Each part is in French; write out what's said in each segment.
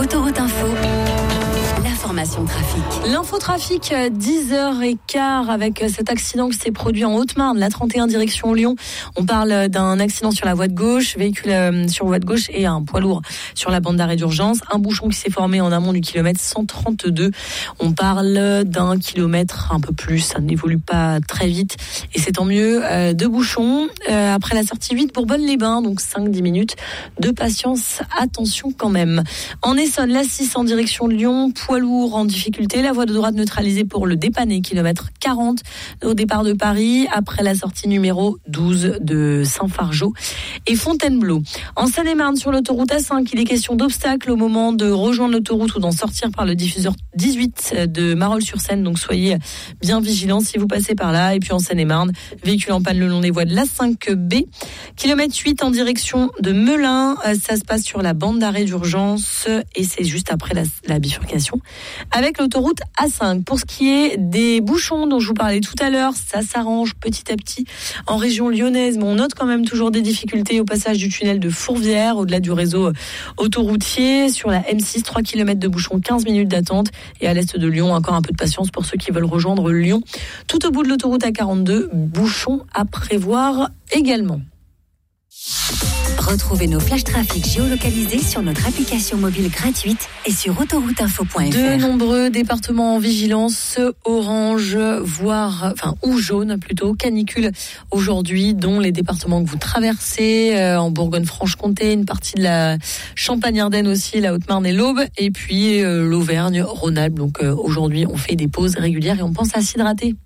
Autoroute Info. L'information trafic. L'infotrafic, 10h15 avec cet accident qui s'est produit en Haute-Marne, la 31 direction Lyon. On parle d'un accident sur la voie de gauche, véhicule sur voie de gauche et un poids lourd sur la bande d'arrêt d'urgence. Un bouchon qui s'est formé en amont du kilomètre 132. On parle d'un kilomètre un peu plus, ça n'évolue pas très vite et c'est tant mieux. Deux bouchons après la sortie 8 pour Bonne-les-Bains, donc 5-10 minutes de patience, attention quand même. En Essonne, la 6 en direction de Lyon, poids lourd en difficulté, la voie de droite neutralisée pour le dépanner, kilomètre 40 au départ de Paris, après la sortie numéro 12 de Saint-Fargeau et Fontainebleau. En Seine-et-Marne, sur l'autoroute A5, il est question d'obstacles au moment de rejoindre l'autoroute ou d'en sortir par le diffuseur 18 de Marolles-sur-Seine, donc soyez bien vigilants si vous passez par là. Et puis en Seine-et-Marne, véhicule en panne le long des voies de l'A5B, kilomètre 8 en direction de Melun, ça se passe sur la bande d'arrêt d'urgence et c'est juste après la bifurcation avec l'autoroute A5. Pour ce qui est des bouchons dont je vous parlais tout à l'heure, ça s'arrange petit à petit en région lyonnaise, mais on note quand même toujours des difficultés au passage du tunnel de Fourvière, au-delà du réseau autoroutier. Sur la M6, 3 km de bouchons, 15 minutes d'attente. Et à l'est de Lyon, encore un peu de patience pour ceux qui veulent rejoindre Lyon. Tout au bout de l'autoroute A42, bouchons à prévoir également. Retrouvez nos flashs trafic géolocalisés sur notre application mobile gratuite et sur autorouteinfo.fr. De nombreux départements en vigilance orange, ou jaune plutôt, canicule aujourd'hui, dont les départements que vous traversez, en Bourgogne-Franche-Comté, une partie de la Champagne-Ardenne aussi, la Haute-Marne et l'Aube, et puis l'Auvergne-Rhône-Alpes. Donc aujourd'hui, on fait des pauses régulières et on pense à s'hydrater.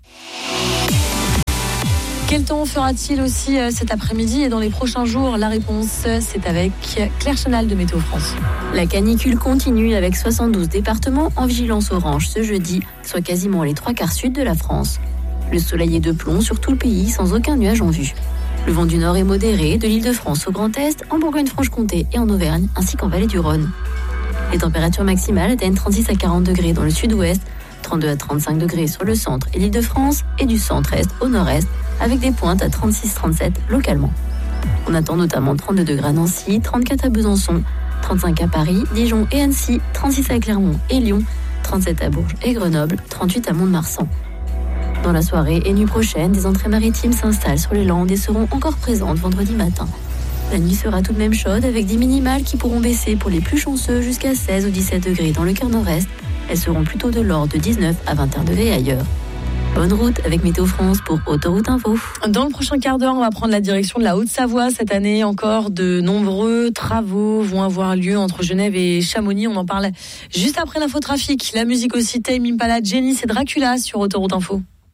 Quel temps fera-t-il aussi cet après-midi et dans les prochains jours? La réponse, c'est avec Claire Chenal de Météo France. La canicule continue avec 72 départements en vigilance orange ce jeudi, soit quasiment les 3/4 sud de la France. Le soleil est de plomb sur tout le pays sans aucun nuage en vue. Le vent du nord est modéré de l'Île-de-France au Grand Est, en Bourgogne-Franche-Comté et en Auvergne, ainsi qu'en vallée du Rhône. Les températures maximales atteignent 36 à 40 degrés dans le sud-ouest, 32 à 35 degrés sur le centre et l'Île-de-France et du centre-est au nord-est, avec des pointes à 36-37 localement. On attend notamment 32 degrés à Nancy, 34 à Besançon, 35 à Paris, Dijon et Annecy, 36 à Clermont et Lyon, 37 à Bourges et Grenoble, 38 à Mont-de-Marsan. Dans la soirée et nuit prochaine, des entrées maritimes s'installent sur les Landes et seront encore présentes vendredi matin. La nuit sera tout de même chaude avec des minimales qui pourront baisser pour les plus chanceux jusqu'à 16 ou 17 degrés dans le cœur nord-est. Elles seront plutôt de l'ordre de 19 à 21 degrés ailleurs. Bonne route avec Météo France pour Autoroute Info. Dans le prochain quart d'heure, on va prendre la direction de la Haute-Savoie. Cette année, encore de nombreux travaux vont avoir lieu entre Genève et Chamonix. On en parle juste après l'infotrafic. La musique aussi, Tame Impala, Jenny, c'est Dracula sur Autoroute Info.